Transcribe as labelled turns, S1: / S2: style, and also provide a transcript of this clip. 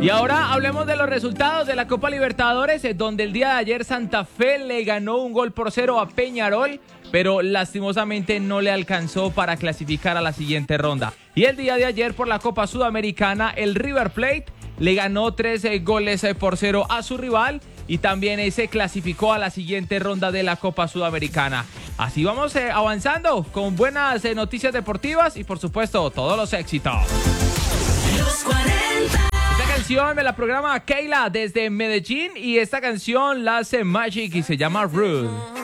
S1: Y ahora hablemos de los resultados de la Copa Libertadores, donde el día de ayer Santa Fe le ganó 1-0 a Peñarol, pero lastimosamente no le alcanzó para clasificar a la siguiente ronda. Y el día de ayer por la Copa Sudamericana, el River Plate le ganó 3-0 a su rival y también se clasificó a la siguiente ronda de la Copa Sudamericana. Así vamos avanzando con buenas noticias deportivas y por supuesto todos los éxitos.
S2: Los 40.
S1: Esta canción me la programa Keila desde Medellín y esta canción la hace Magic y se llama Rude.